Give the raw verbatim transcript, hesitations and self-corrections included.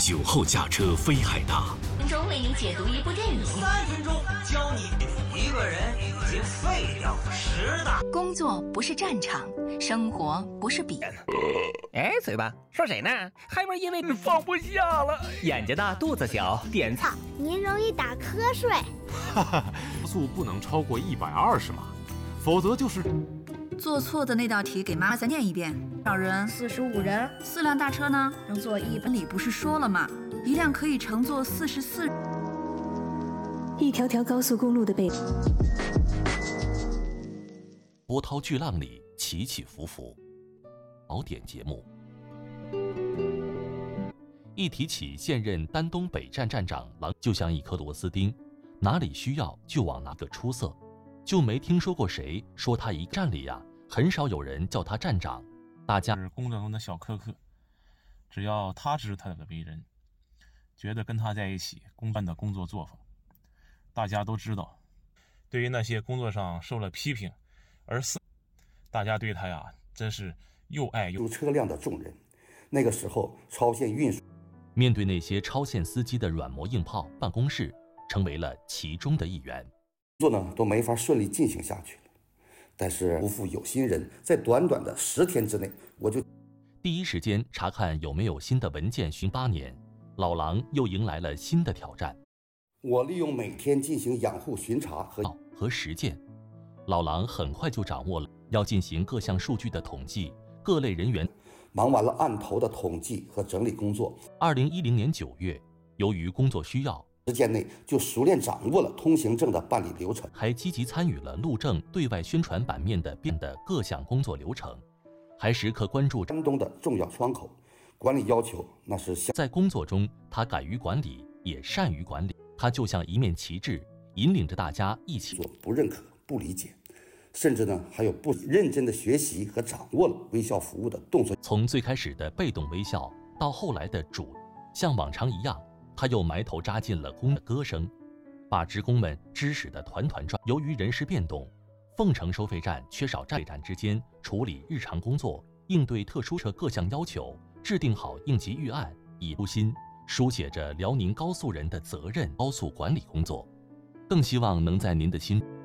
酒后驾车非海大。 分钟为你解读一部电影， 三分钟教你一个人已经废掉十大。 工作不是战场，生活不是比。 哎，嘴巴说谁呢？还不是因为你放不下了。眼睛大肚子小，点菜。 您容易打瞌睡。 哈哈，速不能超过一百二十码，否则就是。 做错的那道题给妈妈再念一遍。多少人？ 四十五人。 四辆大车呢？ 能坐一本里不是说了吗？一辆可以乘坐四十四。 一条条高速公路的背。 波涛巨浪里起起伏伏。宝典节目。一提起现任丹东北站站长郎，就像一颗螺丝钉，哪里需要就往哪个出色，就没听说过谁说他一站里呀，很少有人叫他站长。大家是工作中的小苛刻，只要他知他的为人，觉得跟他在一起公办的工作作风，大家都知道。对于那些工作上受了批评而死，大家对他呀真是又爱又车辆的重人。那个时候超线运输， 面对那些超线司机的软磨硬泡，办公室成为了其中的一员。 工作呢都没法顺利进行下去了，但是不负有心人，在短短的十天之内，我就第一时间查看有没有新的文件。旬八年，老狼又迎来了新的挑战。 我利用每天进行养护巡查和和实践，老狼很快就掌握了要进行各项数据的统计，各类人员忙完了案头的统计和整理工作。 二零一零年九月，由于工作需要， 时间内就熟练掌握了通行证的办理流程， 还积极参与了路政对外宣传版面的变的各项工作流程，还时刻关注丹东的重要窗口。管理要求那是在工作中，他敢于管理，也善于管理。他就像一面旗帜，引领着大家一起做不认可、不理解，甚至呢还有不认真的学习和掌握了微笑服务的动作。 从最开始的被动微笑，到后来的主，像往常一样，他又埋头扎进了工的歌声，把职工们支使得团团转。由于人事变动，凤城收费站缺少站站之间处理日常工作，应对特殊车各项要求，制定好应急预案，以初心书写着辽宁高速人的责任高速管理工作，更希望能在您的心。